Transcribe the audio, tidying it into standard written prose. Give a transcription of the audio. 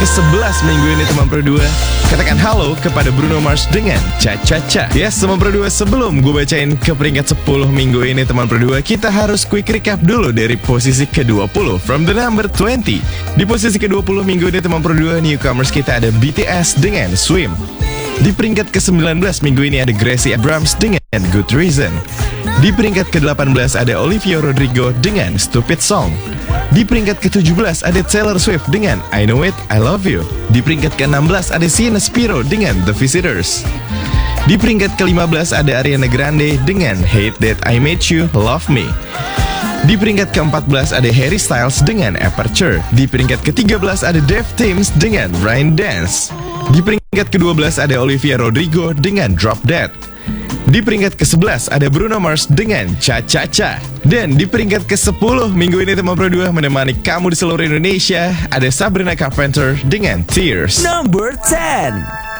ke-11 minggu ini teman Pro 2. Katakan halo kepada Bruno Mars dengan Cha Cha Cha. Yes teman Pro 2, sebelum gue bacain ke peringkat 10 minggu ini teman Pro 2, kita harus quick recap dulu dari posisi ke-20 from the number 20. Di posisi ke-20 minggu ini teman Pro 2, newcomers kita ada BTS dengan Swim. Di peringkat ke-19 minggu ini ada Gracie Abrams dengan Good Reason. Di peringkat ke-18 ada Olivia Rodrigo dengan Stupid Song. Di peringkat ke-17 ada Taylor Swift dengan I Know It, I Love You. Di peringkat ke-16 ada Sienna Spiro dengan The Visitors. Di peringkat ke-15 ada Ariana Grande dengan Hate That I Made You, Love Me. Di peringkat ke-14 ada Harry Styles dengan Aperture. Di peringkat ke-13 ada Dave Timms dengan Rain Dance. Di peringkat ke-12 ada Olivia Rodrigo dengan Drop Dead. Di peringkat ke-11 ada Bruno Mars dengan Cha Cha Cha. Dan di peringkat ke-10 minggu ini teman Pro 2, menemani kamu di seluruh Indonesia ada Sabrina Carpenter dengan Tears. Number 10.